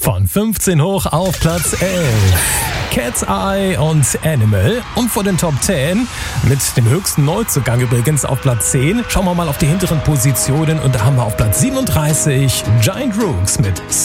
Von 15 hoch auf Platz 11. Cat's Eye und Animal. Und vor den Top 10 mit dem höchsten Neuzugang übrigens auf Platz 10. Schauen wir mal auf die hinteren Positionen und da haben wir auf Platz 37 Giant Rooks mit